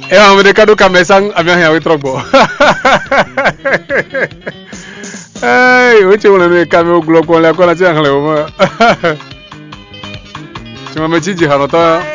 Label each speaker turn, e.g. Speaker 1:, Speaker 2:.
Speaker 1: mereka kamesang amya ya witrobo. Ai, uche una kame uglo kwa la kwa changa leo. Chuma mechiji harota.